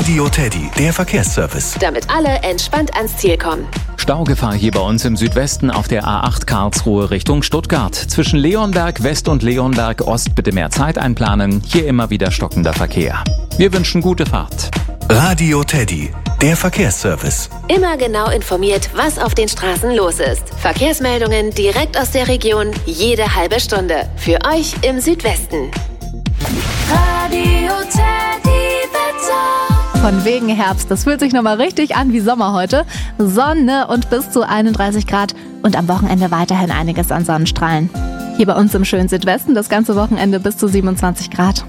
Radio Teddy, der Verkehrsservice. Damit alle entspannt ans Ziel kommen. Staugefahr hier bei uns im Südwesten auf der A8 Karlsruhe Richtung Stuttgart. Zwischen Leonberg West und Leonberg Ost bitte mehr Zeit einplanen. Hier immer wieder stockender Verkehr. Wir wünschen gute Fahrt. Radio Teddy, der Verkehrsservice. Immer genau informiert, was auf den Straßen los ist. Verkehrsmeldungen direkt aus der Region, jede halbe Stunde. Für euch im Südwesten. Radio Teddy Wetter. Von wegen Herbst, das fühlt sich nochmal richtig an wie Sommer heute. Sonne und bis zu 31 Grad und am Wochenende weiterhin einiges an Sonnenstrahlen. Hier bei uns im schönen Südwesten das ganze Wochenende bis zu 27 Grad.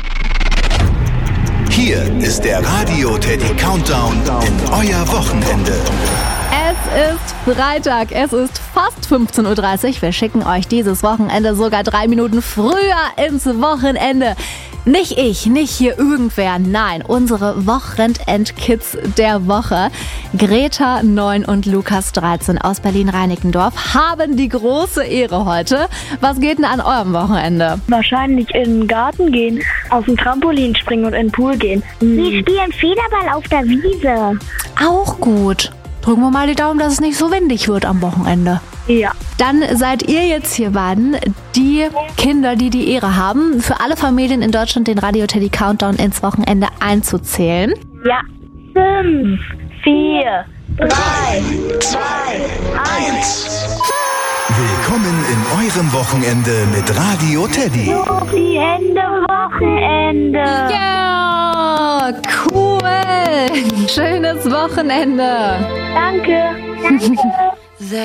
Hier ist der Radio Teddy Countdown in euer Wochenende. Es ist Freitag, es ist fast 15.30 Uhr. Wir schicken euch dieses Wochenende sogar 3 Minuten früher ins Wochenende. Nicht ich, nicht hier irgendwer, nein, unsere Wochenendkids der Woche. Greta, 9 und Lukas, 13 aus Berlin-Reinickendorf haben die große Ehre heute. Was geht denn an eurem Wochenende? Wahrscheinlich in den Garten gehen, auf dem Trampolin springen und in den Pool gehen. Wir spielen Federball auf der Wiese. Auch gut. Drücken wir mal die Daumen, dass es nicht so windig wird am Wochenende. Ja. Dann seid ihr jetzt hier beiden die Kinder, die die Ehre haben, für alle Familien in Deutschland den Radio Teddy Countdown ins Wochenende einzuzählen. Ja. 5, 4, 3, 2, 1. Willkommen in eurem Wochenende mit Radio Teddy. die Hände Wochenende. Ja, cool. Schönes Wochenende. Danke.